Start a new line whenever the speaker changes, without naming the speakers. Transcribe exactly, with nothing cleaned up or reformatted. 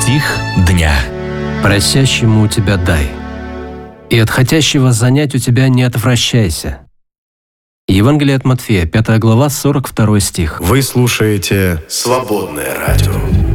Стих дня.
Просящему у тебя дай, и от хотящего занять у тебя не отвращайся. Евангелие от Матфея, пятая глава, сорок второй стих.
Вы слушаете «Свободное радио».